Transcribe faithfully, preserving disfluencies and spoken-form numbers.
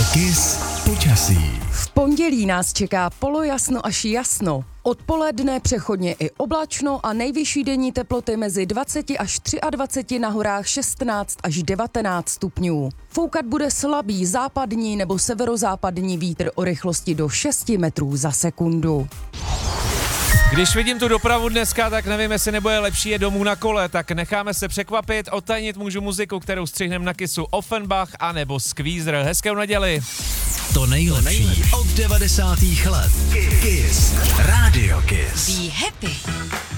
Kiss počasí. V pondělí nás čeká polojasno až jasno. Odpoledne přechodně i oblačno a nejvyšší denní teploty mezi dvacet až dvacet tři, na horách šestnáct až devatenáct stupňů. Foukat bude slabý západní nebo severozápadní vítr o rychlosti do šest metrů za sekundu. Když vidím tu dopravu dneska, tak nevím, jestli nebude lepší je domů na kole, tak necháme se překvapit, odtajnit můžu muziku, kterou střihnem na Kissu Offenbach a nebo Squeezer. Hezkou neděli. To nejlepší od devadesátých let. Kiss. Radio Kiss. Be happy.